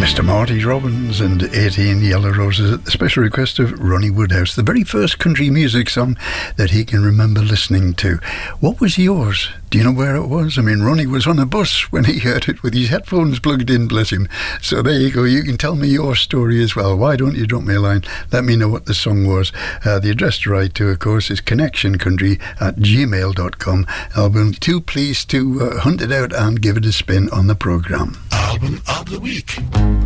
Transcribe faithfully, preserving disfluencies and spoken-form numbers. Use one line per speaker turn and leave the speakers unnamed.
Mister Marty Robbins and eighteen Yellow Roses at the special request of Ronnie Woodhouse, the very first country music song that he can remember listening to. What was yours? Do you know where it was? I mean, Ronnie was on a bus when he heard it with his headphones plugged in, bless him. So there you go. You can tell me your story as well. Why don't you drop me a line? Let me know what the song was. Uh, the address to write to, of course, is connectioncountry at gmail dot com. I'll be too pleased to uh, hunt it out and give it a spin on the programme.
Album of the Week.